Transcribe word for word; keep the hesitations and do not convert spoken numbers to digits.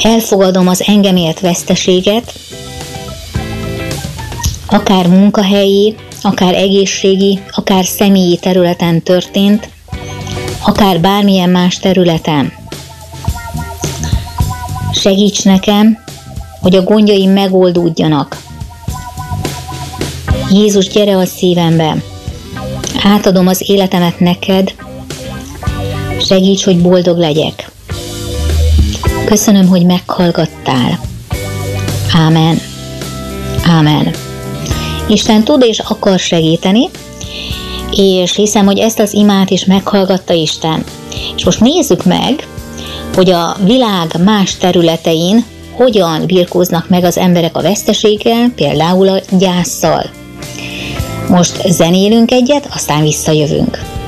elfogadom az engem ért veszteséget, akár munkahelyi, akár egészségi, akár személyi területen történt, akár bármilyen más területen. Segíts nekem, hogy a gondjaim megoldódjanak. Jézus, gyere a szívembe, átadom az életemet neked, segíts, hogy boldog legyek. Köszönöm, hogy meghallgattál. Ámen. Ámen. Isten tud és akar segíteni, és hiszem, hogy ezt az imát is meghallgatta Isten. És most nézzük meg, hogy a világ más területein hogyan birkóznak meg az emberek a veszteséggel, például a gyásszal. Most zenélünk egyet, aztán visszajövünk.